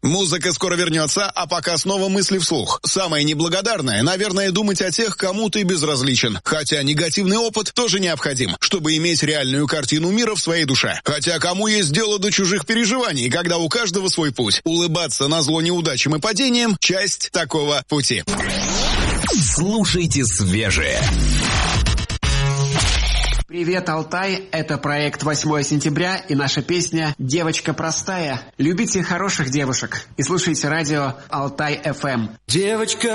Музыка скоро вернется, а пока снова мысли вслух. Самое неблагодарное, наверное, думать о тех, кому ты безразличен. Хотя негативный опыт тоже необходим, чтобы иметь реальную картину мира в своей душе. Хотя кому есть дело до чужих переживаний, когда у каждого свой путь. Улыбаться назло неудачам и падениям – часть такого пути. Слушайте свежее. Привет, Алтай! Это проект 8 сентября и наша песня «Девочка простая». Любите хороших девушек и слушайте радио Алтай FM. Девочка